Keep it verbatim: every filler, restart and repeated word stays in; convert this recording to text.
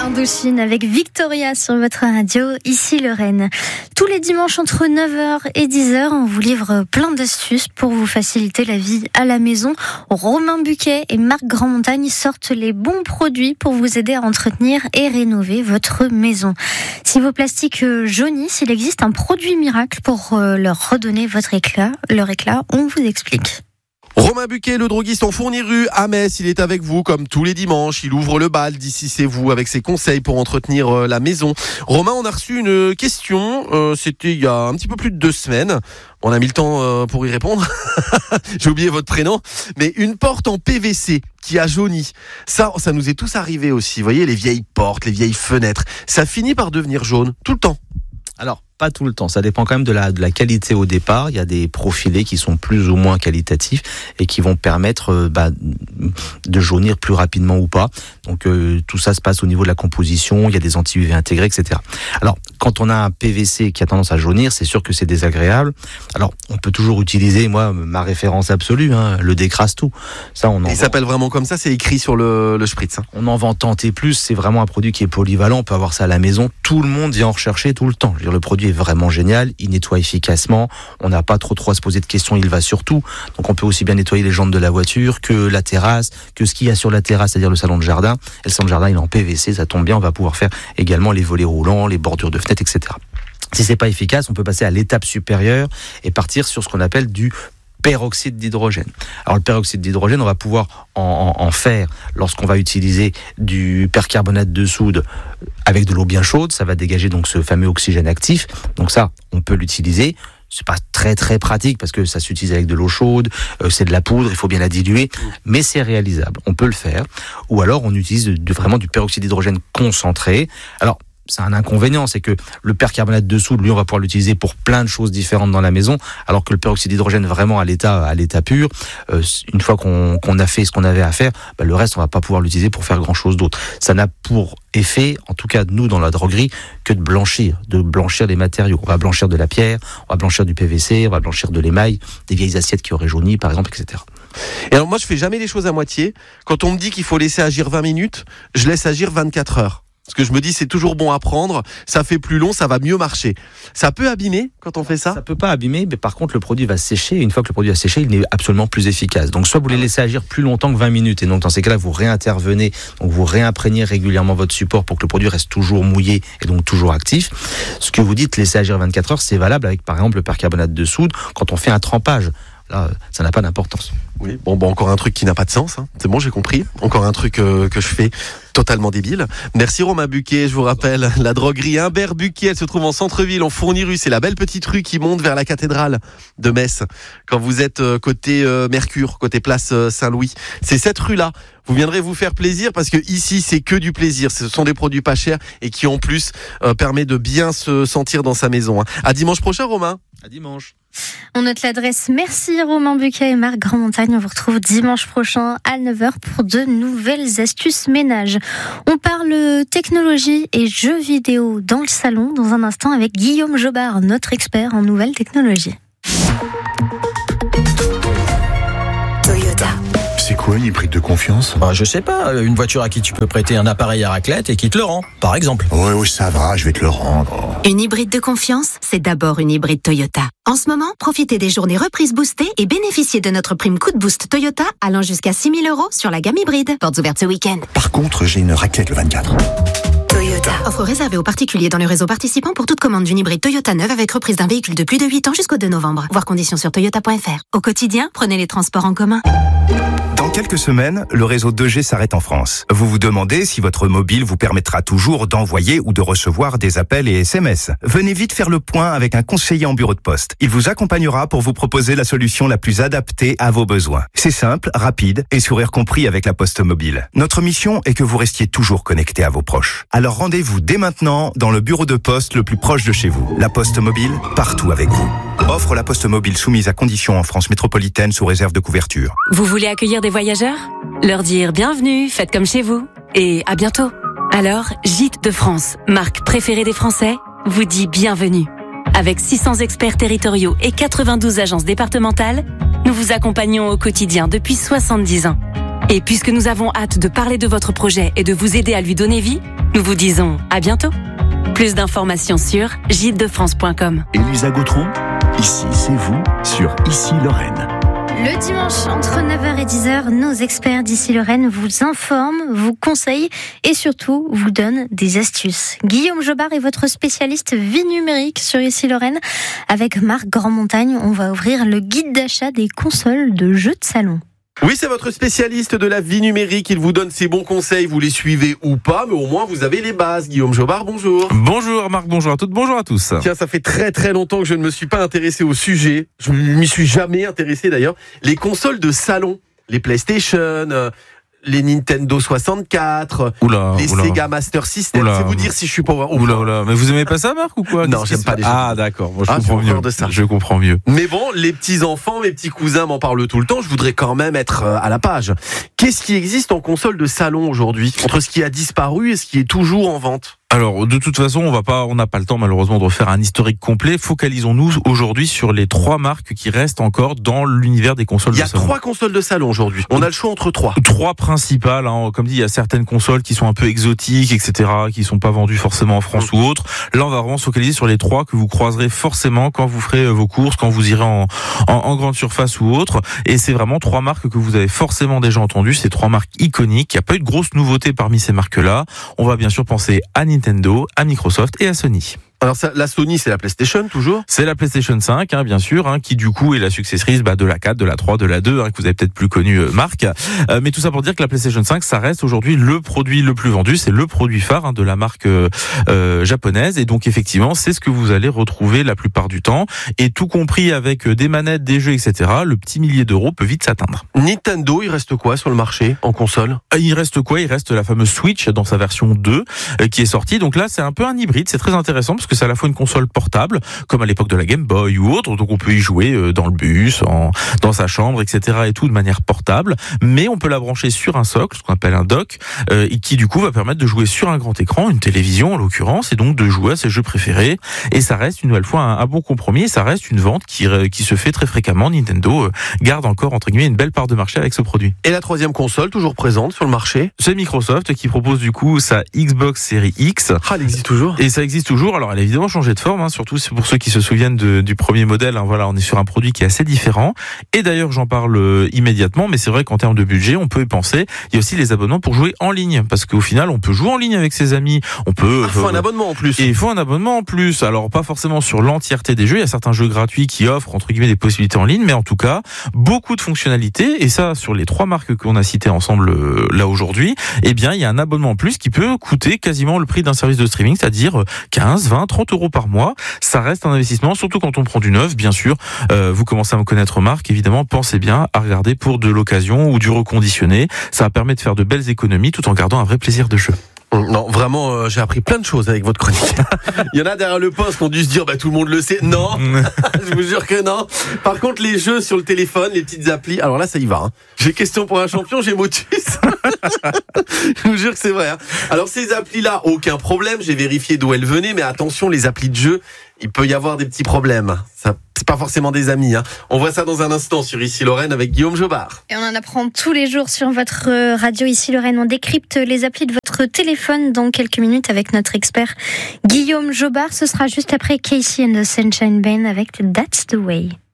Indochine avec Victoria sur votre radio, ici Lorraine. Tous les dimanches entre neuf heures et dix heures, on vous livre plein d'astuces pour vous faciliter la vie à la maison. Romain Buquet et Marc Grandmontagne sortent les bons produits pour vous aider à entretenir et rénover votre maison. Si vos plastiques jaunissent, il existe un produit miracle pour leur redonner votre éclat, leur éclat. On vous explique. Romain Buquet, le droguiste en Fourniru à Metz, il est avec vous comme tous les dimanches. Il ouvre le bal d'ici c'est vous avec ses conseils pour entretenir euh, la maison. Romain, on a reçu une question, euh, c'était il y a un petit peu plus de deux semaines. On a mis le temps euh, pour y répondre. J'ai oublié votre prénom. Mais une porte en P V C qui a jauni, ça, ça nous est tous arrivé aussi. Vous voyez, les vieilles portes, les vieilles fenêtres, ça finit par devenir jaune tout le temps. Alors, pas tout le temps. Ça dépend quand même de la, de la qualité au départ. Il y a des profilés qui sont plus ou moins qualitatifs et qui vont permettre euh, bah, de jaunir plus rapidement ou pas. Donc, euh, tout ça se passe au niveau de la composition. Il y a des anti-U V intégrés, et cetera. Alors, quand on a un P V C qui a tendance à jaunir, c'est sûr que c'est désagréable. Alors, on peut toujours utiliser, moi, ma référence absolue, hein, le décrasse tout. Ça, on en Il vend... s'appelle vraiment comme ça, c'est écrit sur le, le spritz. Hein. On en vend tant et plus. C'est vraiment un produit qui est polyvalent. On peut avoir ça à la maison. Tout le monde vient en rechercher tout le temps. Je veux dire, le produit est vraiment génial, il nettoie efficacement, on n'a pas trop trop à se poser de questions, il va sur tout. Donc on peut aussi bien nettoyer les jantes de la voiture que la terrasse, que ce qu'il y a sur la terrasse, c'est-à-dire le salon de jardin. Et le salon de jardin, il est en P V C, ça tombe bien, on va pouvoir faire également les volets roulants, les bordures de fenêtres, et cetera. Si c'est pas efficace, on peut passer à l'étape supérieure et partir sur ce qu'on appelle du peroxyde d'hydrogène. Alors le peroxyde d'hydrogène, on va pouvoir en, en, en faire lorsqu'on va utiliser du percarbonate de soude avec de l'eau bien chaude, ça va dégager donc ce fameux oxygène actif. Donc ça, on peut l'utiliser. C'est pas très très pratique parce que ça s'utilise avec de l'eau chaude, euh, c'est de la poudre, il faut bien la diluer, mais c'est réalisable, on peut le faire. Ou alors on utilise de, vraiment du peroxyde d'hydrogène concentré. Alors c'est un inconvénient, c'est que le percarbonate de soude, lui, on va pouvoir l'utiliser pour plein de choses différentes dans la maison, alors que le peroxyde d'hydrogène, vraiment à l'état, à l'état pur, euh, une fois qu'on, qu'on a fait ce qu'on avait à faire, bah, le reste, on va pas pouvoir l'utiliser pour faire grand chose d'autre. Ça n'a pour effet, en tout cas nous dans la droguerie, que de blanchir, de blanchir les matériaux. On va blanchir de la pierre, on va blanchir du P V C, on va blanchir de l'émail, des vieilles assiettes qui auraient jauni, par exemple, et cetera. Et alors moi, je fais jamais les choses à moitié. Quand on me dit qu'il faut laisser agir vingt minutes, je laisse agir vingt-quatre heures. Parce que je me dis, c'est toujours bon à prendre, ça fait plus long, ça va mieux marcher. Ça peut abîmer quand on fait ça ? Ça peut pas abîmer, mais par contre, le produit va sécher. Et une fois que le produit a séché, il n'est absolument plus efficace. Donc, soit vous les laissez agir plus longtemps que vingt minutes. Et donc, dans ces cas-là, vous réintervenez. Donc, vous réimprégnez régulièrement votre support pour que le produit reste toujours mouillé et donc toujours actif. Ce que vous dites, laisser agir vingt-quatre heures, c'est valable avec, par exemple, le percarbonate de soude quand on fait un trempage. Là, ça n'a pas d'importance. Oui, bon, bon, encore un truc qui n'a pas de sens. Hein. C'est bon, j'ai compris. Encore un truc euh, que je fais totalement débile. Merci Romain Buquet. Je vous rappelle, la droguerie Humbert Buquet, elle se trouve en centre-ville, en Fourniru. C'est la belle petite rue qui monte vers la cathédrale de Metz. Quand vous êtes euh, côté euh, Mercure, côté place euh, Saint-Louis, c'est cette rue-là. Vous viendrez vous faire plaisir parce que ici, c'est que du plaisir. Ce sont des produits pas chers et qui en plus euh, permet de bien se sentir dans sa maison. Hein. À dimanche prochain, Romain. À dimanche. On note l'adresse. Merci Romain Buquet et Marc Grandmontagne. On vous retrouve dimanche prochain à neuf heures pour de nouvelles astuces ménage. On parle technologie et jeux vidéo dans le salon dans un instant avec Guillaume Jobard, notre expert en nouvelles technologies. Toyota. C'est quoi une hybride de confiance ? Bah, je sais pas, une voiture à qui tu peux prêter un appareil à raclette et qui te le rend, par exemple. Ouais, oui, ça va, je vais te le rendre. Une hybride de confiance, c'est d'abord une hybride Toyota. En ce moment, profitez des journées reprises boostées et bénéficiez de notre prime coup de boost Toyota allant jusqu'à six mille euros sur la gamme hybride. Portes ouvertes ce week-end. Par contre, j'ai une raclette le vingt-quatre. Toyota. Offre réservée aux particuliers dans le réseau participant pour toute commande d'une hybride Toyota neuve avec reprise d'un véhicule de plus de huit ans jusqu'au deux novembre. Voir conditions sur toyota point f r. Au quotidien, prenez les transports en commun. Dans quelques semaines, le réseau deux G s'arrête en France. Vous vous demandez si votre mobile vous permettra toujours d'envoyer ou de recevoir des appels et S M S. Venez vite faire le point avec un conseiller en bureau de poste. Il vous accompagnera pour vous proposer la solution la plus adaptée à vos besoins. C'est simple, rapide et sourire compris avec la Poste Mobile. Notre mission est que vous restiez toujours connecté à vos proches. Alors rendez-vous dès maintenant dans le bureau de poste le plus proche de chez vous. La Poste Mobile, partout avec vous. Offre La Poste Mobile soumise à conditions en France métropolitaine sous réserve de couverture. Vous voulez accueillir des voyageurs ? Leur dire bienvenue, faites comme chez vous et à bientôt. Alors, Gîtes de France, marque préférée des Français, vous dit bienvenue. Avec six cents experts territoriaux et quatre-vingt-douze agences départementales, nous vous accompagnons au quotidien depuis soixante-dix ans. Et puisque nous avons hâte de parler de votre projet et de vous aider à lui donner vie, nous vous disons à bientôt. Plus d'informations sur gîte de france point com. Elisa Gautron, ici c'est vous sur Ici Lorraine. Le dimanche, entre neuf heures et dix heures, nos experts d'Ici Lorraine vous informent, vous conseillent et surtout vous donnent des astuces. Guillaume Jobard est votre spécialiste vie numérique sur Ici Lorraine. Avec Marc Grandmontagne, on va ouvrir le guide d'achat des consoles de jeux de salon. Oui, c'est votre spécialiste de la vie numérique. Il vous donne ses bons conseils. Vous les suivez ou pas, mais au moins vous avez les bases. Guillaume Jobard, bonjour. Bonjour Marc, bonjour à toutes, bonjour à tous. Tiens, ça fait très très longtemps que je ne me suis pas intéressé au sujet. Je m'y suis jamais intéressé d'ailleurs. Les consoles de salon, les PlayStation, euh, les Nintendo soixante-quatre, oula, les oula. Sega Master System. Oula. C'est vous dire si je suis pas au Oula, oula. Mais vous aimez pas ça, Marc, ou quoi? Non, Qu'est-ce j'aime qui pas se les passe jeux. Ah, d'accord. Moi, je Ah, comprends j'ai mieux. horreur de ça. Je comprends mieux. Mais bon, les petits enfants, mes petits cousins m'en parlent tout le temps. Je voudrais quand même être euh, à la page. Qu'est-ce qui existe en console de salon aujourd'hui, entre ce qui a disparu et ce qui est toujours en vente? Alors, de toute façon, on va pas, on n'a pas le temps malheureusement de refaire un historique complet. Focalisons-nous aujourd'hui sur les trois marques qui restent encore dans l'univers des consoles Il y de a salon. trois consoles de salon aujourd'hui. On a le choix entre trois. Trois principales, hein. Comme dit, il y a certaines consoles qui sont un peu exotiques, et cetera, qui sont pas vendues forcément en France mmh. ou autre. Là, on va vraiment se focaliser sur les trois que vous croiserez forcément quand vous ferez vos courses, quand vous irez en, en, en grande surface ou autre. Et c'est vraiment trois marques que vous avez forcément déjà entendues. C'est trois marques iconiques. Il n'y a pas eu de grosses nouveautés parmi ces marques-là. On va bien sûr penser à Nintendo, à Microsoft et à Sony. Alors ça, la Sony, c'est la PlayStation toujours? C'est la PlayStation cinq, hein, bien sûr, hein, qui du coup est la successrice bah, de la quatre, de la trois, de la deux, hein, que vous avez peut-être plus connu, euh, Marc. Euh, mais tout ça pour dire que la PlayStation cinq, ça reste aujourd'hui le produit le plus vendu, c'est le produit phare hein, de la marque euh, euh, japonaise. Et donc effectivement, c'est ce que vous allez retrouver la plupart du temps. Et tout compris avec des manettes, des jeux, et cetera, le petit millier d'euros peut vite s'atteindre. Nintendo, il reste quoi sur le marché en console? Il reste quoi? Il reste la fameuse Switch dans sa version deux euh, qui est sortie. Donc là, c'est un peu un hybride, c'est très intéressant parce que c'est à la fois une console portable, comme à l'époque de la Game Boy ou autre, donc on peut y jouer dans le bus, en, dans sa chambre, et cetera et tout de manière portable, mais on peut la brancher sur un socle, ce qu'on appelle un dock, euh, et qui du coup va permettre de jouer sur un grand écran, une télévision en l'occurrence, et donc de jouer à ses jeux préférés, et ça reste une nouvelle fois un, un bon compromis, et ça reste une vente qui, qui se fait très fréquemment. Nintendo euh, garde encore entre guillemets une belle part de marché avec ce produit. Et la troisième console, toujours présente sur le marché? C'est Microsoft qui propose du coup sa Xbox Series X. Ah, elle existe toujours? Et ça existe toujours, alors elle a évidemment changé de forme, hein, surtout c'est pour ceux qui se souviennent de, du premier modèle, hein, voilà, on est sur un produit qui est assez différent, et d'ailleurs j'en parle euh, immédiatement, mais c'est vrai qu'en termes de budget, on peut y penser, il y a aussi les abonnements pour jouer en ligne, parce qu'au final, on peut jouer en ligne avec ses amis, on peut... Il ah, faut euh, un abonnement en plus. Et il faut un abonnement en plus, alors pas forcément sur l'entièreté des jeux, il y a certains jeux gratuits qui offrent, entre guillemets, des possibilités en ligne, mais en tout cas, beaucoup de fonctionnalités, et ça, sur les trois marques qu'on a citées ensemble euh, là aujourd'hui, eh bien, il y a un abonnement en plus qui peut coûter quasiment le prix d'un service de streaming, c'est-à-dire quinze, vingt, trente euros par mois. Ça reste un investissement, surtout quand on prend du neuf, bien sûr. Euh, vous commencez à me connaître, Marc, évidemment, pensez bien à regarder pour de l'occasion ou du reconditionné. Ça va permettre de faire de belles économies tout en gardant un vrai plaisir de jeu. Non, vraiment, euh, j'ai appris plein de choses avec votre chronique. Il y en a derrière le poste qui ont dû se dire, bah tout le monde le sait. Non, je vous jure que non. Par contre, les jeux sur le téléphone, les petites applis, alors là, ça y va. Hein. J'ai question pour un champion, j'ai Motus. Je vous jure que c'est vrai. Hein. Alors ces applis-là, aucun problème. J'ai vérifié d'où elles venaient, mais attention, les applis de jeu, il peut y avoir des petits problèmes. Ça, c'est pas forcément des amis. Hein. On voit ça dans un instant sur Ici Lorraine avec Guillaume Jobard. Et on en apprend tous les jours sur votre radio Ici Lorraine. On décrypte les applis de votre téléphone dans quelques minutes avec notre expert Guillaume Jobard. Ce sera juste après Casey and the Sunshine Band avec That's the Way.